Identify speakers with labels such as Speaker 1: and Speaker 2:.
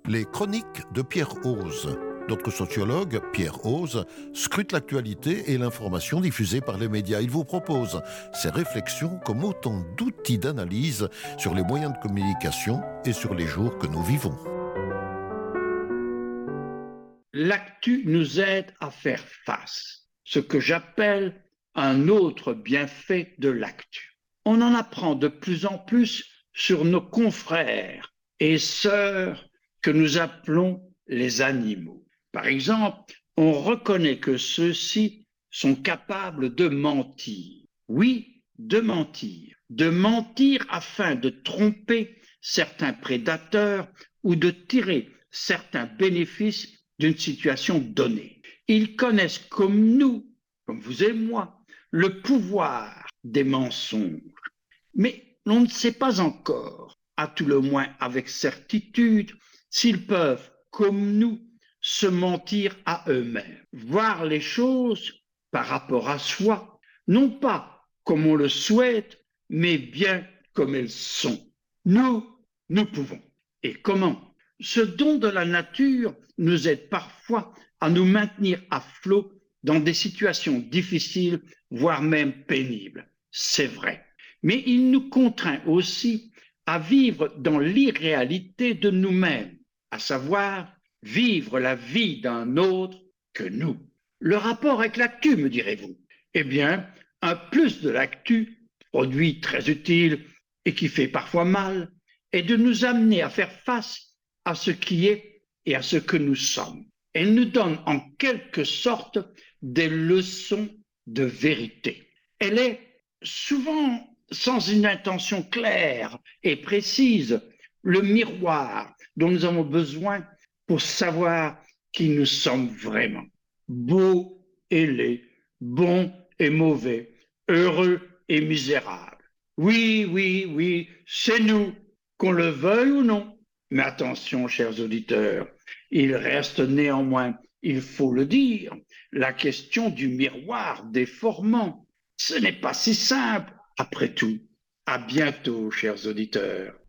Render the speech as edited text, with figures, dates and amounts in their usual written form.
Speaker 1: Les chroniques de Pierre Hoze. Notre sociologue, Pierre Hoze, scrute l'actualité et l'information diffusée par les médias. Il vous propose ses réflexions comme autant d'outils d'analyse sur les moyens de communication et sur les jours que nous vivons.
Speaker 2: L'actu nous aide à faire face, ce que j'appelle un autre bienfait de l'actu. On en apprend de plus en plus sur nos confrères et sœurs que nous appelons les animaux. Par exemple, on reconnaît que ceux-ci sont capables de mentir. Oui, de mentir. De mentir afin de tromper certains prédateurs ou de tirer certains bénéfices d'une situation donnée. Ils connaissent comme nous, comme vous et moi, le pouvoir des mensonges. Mais l'on ne sait pas encore, à tout le moins avec certitude, s'ils peuvent, comme nous, se mentir à eux-mêmes, voir les choses par rapport à soi, non pas comme on le souhaite, mais bien comme elles sont. Nous pouvons. Et comment? Ce don de la nature nous aide parfois à nous maintenir à flot dans des situations difficiles, voire même pénibles. C'est vrai. Mais il nous contraint aussi à vivre dans l'irréalité de nous-mêmes, à savoir vivre la vie d'un autre que nous. Le rapport avec l'actu, me direz-vous? Eh bien, un plus de l'actu, produit très utile et qui fait parfois mal, est de nous amener à faire face à ce qui est et à ce que nous sommes. Elle nous donne en quelque sorte des leçons de vérité. Elle est souvent sans une intention claire et précise, le miroir dont nous avons besoin pour savoir qui nous sommes vraiment. Beaux et laids, bons et mauvais, heureux et misérables. Oui, c'est nous, qu'on le veuille ou non. Mais attention, chers auditeurs, il reste néanmoins, il faut le dire, la question du miroir déformant. Ce n'est pas si simple, après tout. À bientôt, chers auditeurs.